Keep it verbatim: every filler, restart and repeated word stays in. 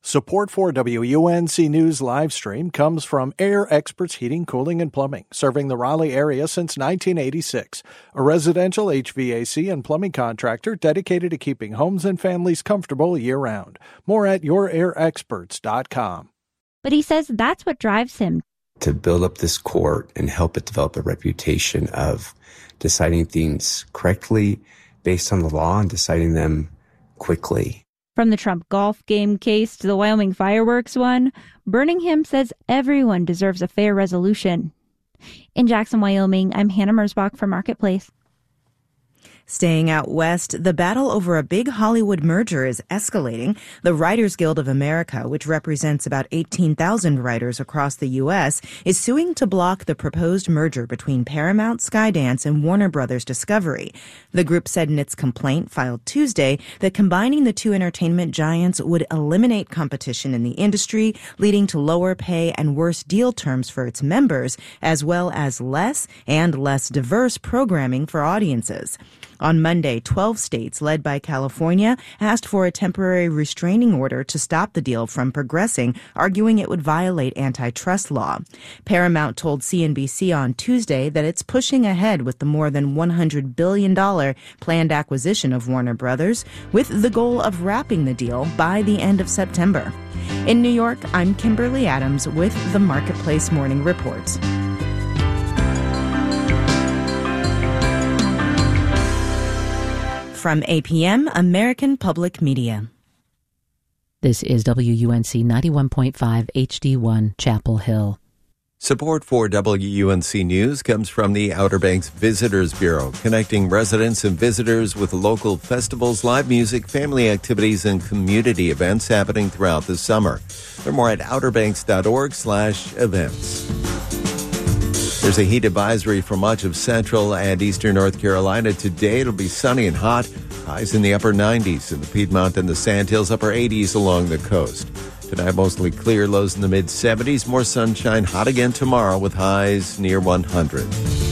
Support for W U N C News live stream comes from Air Experts Heating, Cooling, and Plumbing, serving the Raleigh area since nineteen eighty-six. A residential H V A C and plumbing contractor dedicated to keeping homes and families comfortable year-round. More at your air experts dot com. But he says that's what drives him. To build up this court and help it develop a reputation of deciding things correctly based on the law and deciding them quickly. From the Trump golf game case to the Wyoming fireworks one, Birmingham says everyone deserves a fair resolution. In Jackson, Wyoming, I'm Hannah Merzbach for Marketplace. Staying out west, the battle over a big Hollywood merger is escalating. The Writers Guild of America, which represents about eighteen thousand writers across the U S, is suing to block the proposed merger between Paramount, Skydance, and Warner Brothers Discovery. The group said in its complaint filed Tuesday that combining the two entertainment giants would eliminate competition in the industry, leading to lower pay and worse deal terms for its members, as well as less and less diverse programming for audiences. On Monday, twelve states, led by California, asked for a temporary restraining order to stop the deal from progressing, arguing it would violate antitrust law. Paramount told C N B C on Tuesday that it's pushing ahead with the more than one hundred billion dollars planned acquisition of Warner Brothers, with the goal of wrapping the deal by the end of September. In New York, I'm Kimberly Adams with the Marketplace Morning Report. From A P M, American Public Media. This is W U N C ninety-one point five H D one, Chapel Hill. Support for W U N C News comes from the Outer Banks Visitors Bureau, connecting residents and visitors with local festivals, live music, family activities, and community events happening throughout the summer. Learn more at outerbanks.org slash events. There's a heat advisory for much of central and eastern North Carolina today. It'll be sunny and hot. Highs in the upper nineties in the Piedmont and the Sandhills, upper eighties along the coast. Tonight, mostly clear, lows in the mid seventies. More sunshine, hot again tomorrow with highs near one hundred.